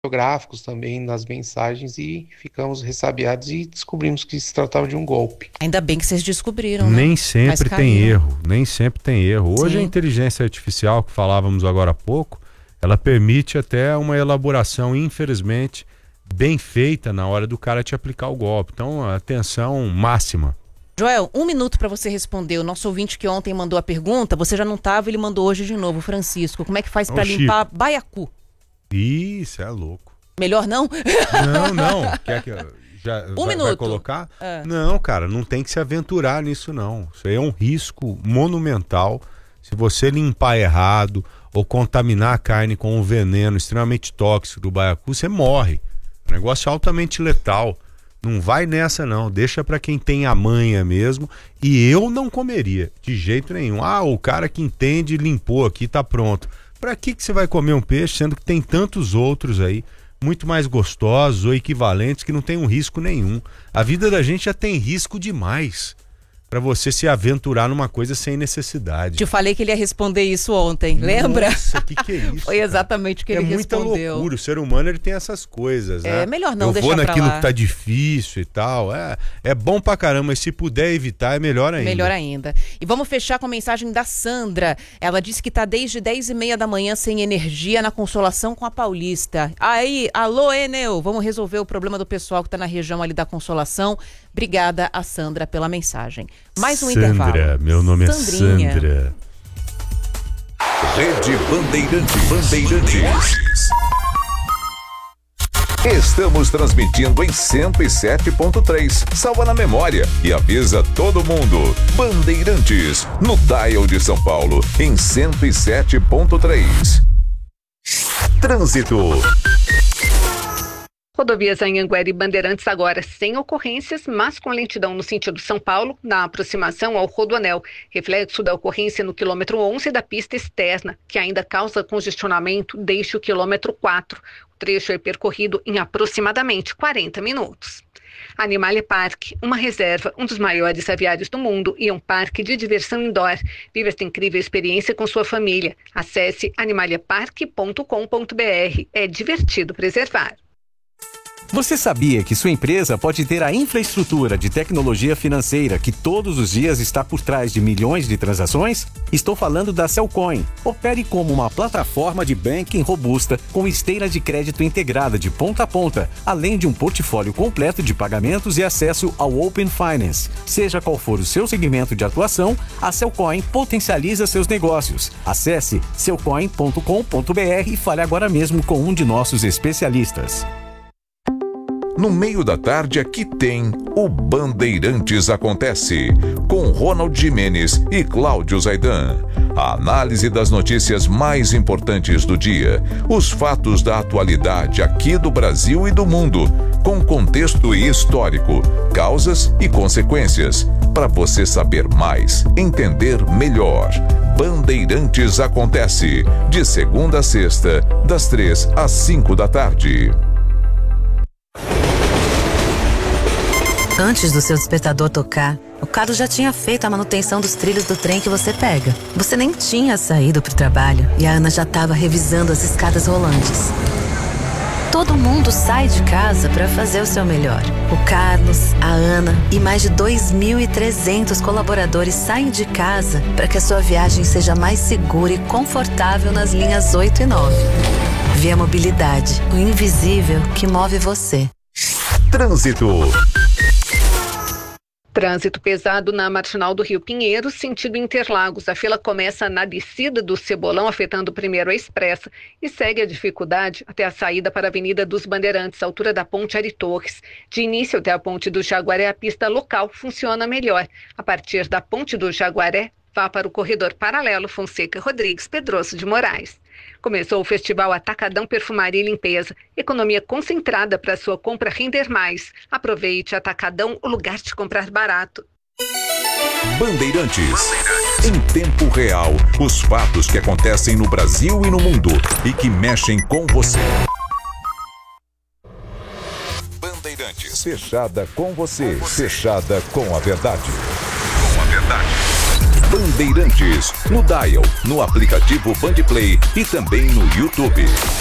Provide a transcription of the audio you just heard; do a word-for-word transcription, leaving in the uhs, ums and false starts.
gráficos também nas mensagens e ficamos ressabiados e descobrimos que se tratava de um golpe. Ainda bem que vocês descobriram, né? Nem sempre tem erro, nem sempre tem erro. Hoje Sim. a inteligência artificial, que falávamos agora há pouco, ela permite até uma elaboração, infelizmente, bem feita na hora do cara te aplicar o golpe. Então, atenção máxima. Joel, um minuto para você responder. O nosso ouvinte que ontem mandou a pergunta, você já não estava, ele mandou hoje de novo. Francisco, como é que faz para limpar baiacu? Isso, é louco. Melhor não? Não, não. Quer que eu já um vai, minuto. vai colocar? É. Não, cara, não tem que se aventurar nisso, não. Isso aí é um risco monumental. Se você limpar errado ou contaminar a carne com um veneno extremamente tóxico do baiacu, você morre. O negócio é altamente letal. Não vai nessa, não. Deixa pra quem tem a manha mesmo. E eu não comeria, de jeito nenhum. Ah, o cara que entende limpou aqui, tá pronto. Pra que que você vai comer um peixe, sendo que tem tantos outros aí, muito mais gostosos ou equivalentes, que não tem um risco nenhum? A vida da gente já tem risco demais pra você se aventurar numa coisa sem necessidade. Te falei que ele ia responder isso ontem, lembra? Nossa, que que é isso? Foi exatamente o que é ele muita respondeu. loucura. O ser humano, ele tem essas coisas, né? É melhor não Eu deixar vou pra naquilo lá. que tá difícil e tal. É, é bom pra caramba, mas se puder evitar, é melhor ainda. Melhor ainda. E vamos fechar com a mensagem da Sandra. Ela disse que tá desde dez e meia da manhã sem energia na Consolação com a Paulista. Aí, alô, Enel, vamos resolver o problema do pessoal que tá na região ali da Consolação. Obrigada a Sandra pela mensagem. Mais um Sandra, intervalo. meu nome Sandrinha. é Sandra. Rede Bandeirantes. Bandeirantes. Estamos transmitindo em cento e sete ponto três. Salva na memória e avisa todo mundo. Bandeirantes, no dial de São Paulo, em cento e sete ponto três. Trânsito. Rodovias Anhanguera e Bandeirantes agora sem ocorrências, mas com lentidão no sentido São Paulo, na aproximação ao Rodoanel. Reflexo da ocorrência no quilômetro onze da pista externa, que ainda causa congestionamento desde o quilômetro quatro. O trecho é percorrido em aproximadamente quarenta minutos. Animalia Park, uma reserva, um dos maiores aviários do mundo e um parque de diversão indoor. Viva esta incrível experiência com sua família. Acesse animalia park ponto com ponto br. É divertido preservar. Você sabia que sua empresa pode ter a infraestrutura de tecnologia financeira que todos os dias está por trás de milhões de transações? Estou falando da Cellcoin. Opere como uma plataforma de banking robusta com esteira de crédito integrada de ponta a ponta, além de um portfólio completo de pagamentos e acesso ao Open Finance. Seja qual for o seu segmento de atuação, a Cellcoin potencializa seus negócios. Acesse cellcoin ponto com ponto br e fale agora mesmo com um de nossos especialistas. No meio da tarde aqui tem o Bandeirantes Acontece, com Ronald Gimenez e Cláudio Zaidan. A análise das notícias mais importantes do dia, os fatos da atualidade aqui do Brasil e do mundo, com contexto histórico, causas e consequências, para você saber mais, entender melhor. Bandeirantes Acontece, de segunda a sexta, das três às cinco da tarde. Antes do seu despertador tocar, o Carlos já tinha feito a manutenção dos trilhos do trem que você pega. Você nem tinha saído pro trabalho e a Ana já estava revisando as escadas rolantes. Todo mundo sai de casa para fazer o seu melhor. O Carlos, a Ana e mais de dois mil e trezentos colaboradores saem de casa para que a sua viagem seja mais segura e confortável nas linhas oito e nove. Via Mobilidade, o invisível que move você. Trânsito. Trânsito pesado na Marginal do Rio Pinheiro, sentido Interlagos. A fila começa na descida do Cebolão, afetando primeiro a Expressa, e segue a dificuldade até a saída para a Avenida dos Bandeirantes, altura da Ponte Ari Torres. De início até a Ponte do Jaguaré, a pista local funciona melhor. A partir da Ponte do Jaguaré, vá para o corredor paralelo Fonseca Rodrigues Pedroso de Moraes. Começou o Festival Atacadão Perfumaria e Limpeza. Economia concentrada para sua compra render mais. Aproveite Atacadão, o lugar de comprar barato. Bandeirantes. Em tempo real, os fatos que acontecem no Brasil e no mundo e que mexem com você. Bandeirantes. Fechada com você. Fechada com a verdade. Com a verdade. Bandeirantes, no dial, no aplicativo Bandplay e também no YouTube.